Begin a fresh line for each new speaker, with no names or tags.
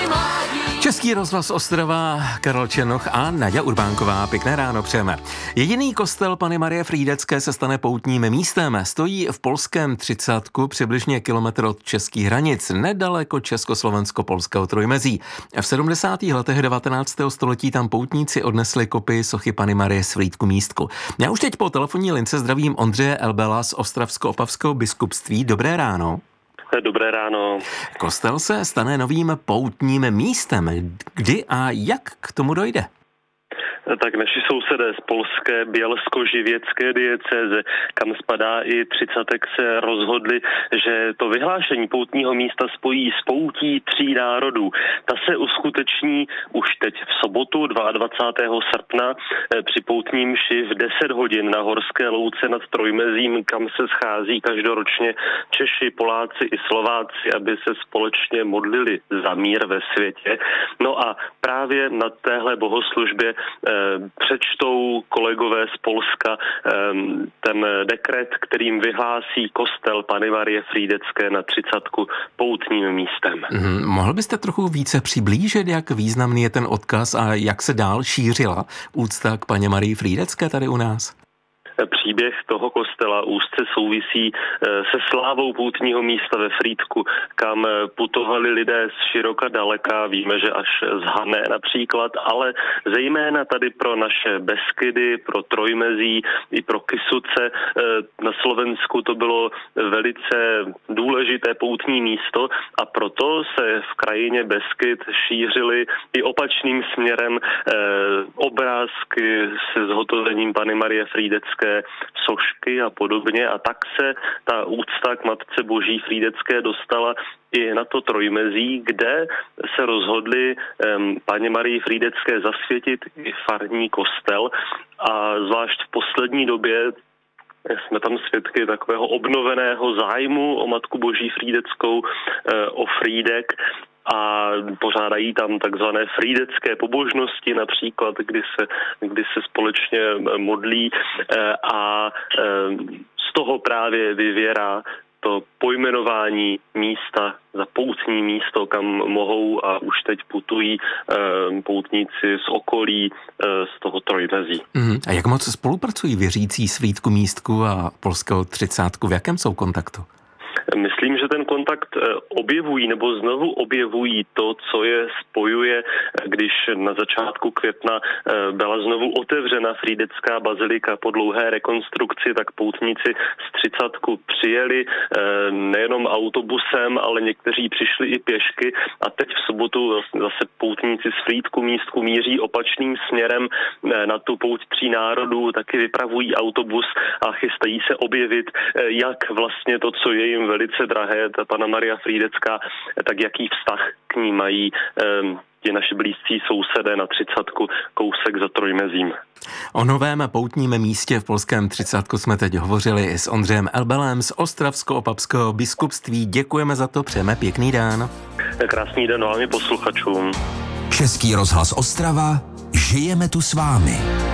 Český rozhlas Ostrava, Karel Černoch a Naďa Urbánková. Pěkné ráno přejeme. Jediný kostel Panny Marie Frýdecké se stane poutním místem. Stojí v polském Třicátku, přibližně kilometr od českých hranic, nedaleko československo-polského trojmezí. V 70. letech 19. století tam poutníci odnesli kopii sochy Panny Marie z Frýdku místku. Já už teď po telefonní lince zdravím Ondřeje Elbela z Ostravsko-Opavského biskupství. Dobré ráno.
Dobré ráno.
Kostel se stane novým poutním místem. Kdy a jak k tomu dojde?
Tak naši sousedé z polské bělsko-živěcké diecéze, kam spadá i Třicatek, se rozhodli, že to vyhlášení poutního místa spojí s poutí 3 národů. Ta se uskuteční už teď v sobotu 22. srpna při poutní mši v 10 hodin na Horské louce nad Trojmezím, kam se schází každoročně Češi, Poláci i Slováci, aby se společně modlili za mír ve světě. No a právě na téhle bohoslužbě přečtou kolegové z Polska ten dekret, kterým vyhlásí kostel Panny Marie Frýdecké na Třicatku poutním místem.
Mohl byste trochu více přiblížit, jak významný je ten odkaz a jak se dál šířila úcta k Panně Marii Frýdecké tady u nás?
Příběh toho kostela úzce souvisí se slávou poutního místa ve Frýdku, kam putovali lidé z široka daleka, víme, že až z Hané například, ale zejména tady pro naše Beskydy, pro Trojmezí i pro Kysuce na Slovensku to bylo velice důležité poutní místo a proto se v krajině Beskyd šířily i opačným směrem obrázky se zhotovením Panny Marie Frýdecké, sošky a podobně, a tak se ta úcta k Matce Boží Frýdecké dostala i na to Trojmezí, kde se rozhodli Panně Marii Frýdecké zasvětit i farní kostel, a zvlášť v poslední době jsme tam svědky takového obnoveného zájmu o Matku Boží Frýdeckou, o Frýdek, a pořádají tam takzvané frýdecké pobožnosti, například, kdy se společně modlí, a z toho právě vyvěrá to pojmenování místa za poutní místo, kam mohou a už teď putují poutníci z okolí, z toho Trojmezí.
A jak moc spolupracují věřící z Frýdku místku a polského Třicátku? V jakém jsou kontaktu?
Myslím, že ten kontakt objevují nebo znovu objevují to, co je spojuje, když na začátku května byla znovu otevřena Frýdecká bazilika po dlouhé rekonstrukci, tak poutníci z Třicatku přijeli nejenom autobusem, ale někteří přišli i pěšky, a teď v sobotu zase poutníci z Frýdku místku míří opačným směrem na tu pouť 3 národů, taky vypravují autobus a chystají se objevit, jak vlastně to, co je jim velice drahé, ta Panna Maria Frýdecká, tak jaký vztah k ní mají ti naši blízcí sousedé na Třicatku, kousek za Trojmezím.
O novém poutním místě v polském Třicátku jsme teď hovořili s Ondřejem Elbelem z Ostravsko-Opavského biskupství. Děkujeme za to, přejeme pěkný den.
Krásný den vám i posluchačům.
Český rozhlas Ostrava, žijeme tu s vámi.